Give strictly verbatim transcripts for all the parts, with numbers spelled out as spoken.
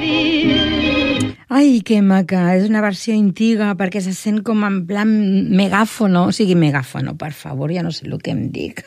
Ai, que maca, és una versió antiga perquè se sent com en plan megàfono, o sigui, megàfono, per favor, ja no sé el que em dic.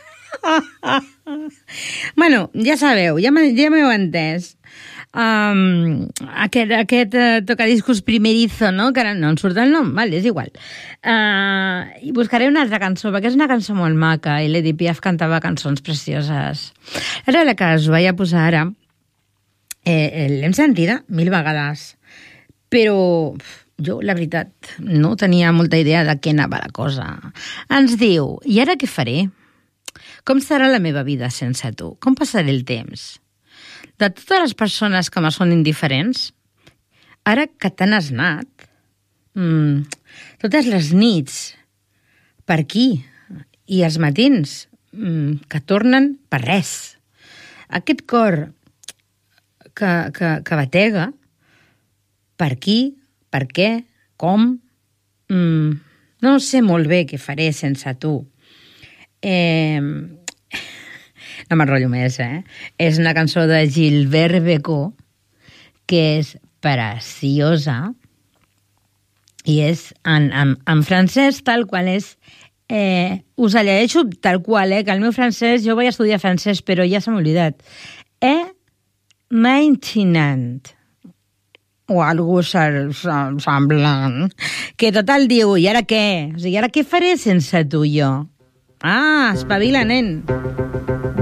Bueno, ja sabeu, ja m'heu entès. Um, aquest aquest uh, tocadiscos primerizo, no? Que ara no em surt el nom, vale, és igual. Uh, I buscaré una altra cançó, perquè és una cançó molt maca, i l'Edith Piaf cantava cançons precioses. Ara la que us vaig a posar ara, eh, l'hem sentida mil vegades, però jo, la veritat, no tenia molta idea de què anava la cosa. Ens diu, i ara què faré? Com serà la meva vida sense tu? Com passaré el temps? De totes les persones que me són indiferents, ara que te n'has anat, mmm, totes les nits per aquí i els matins mmm, que tornen per res. Aquest cor que, que, que batega, per qui, per què, com, mmm, no sé molt bé què faré sense tu. Eh... No m'enrotllo més, eh? És una cançó de Gilbert Bécaud, que és preciosa, i és en, en, en francès tal qual és. Eh, us la llegeixo tal qual, eh? Que el meu francès, jo vaig estudiar francès, però ja se m'ha oblidat. Eh? Maintenant. O algú semblant. Que total diu, i ara què? O sigui, ara què faré sense tu, jo? Ah, espavila, nen.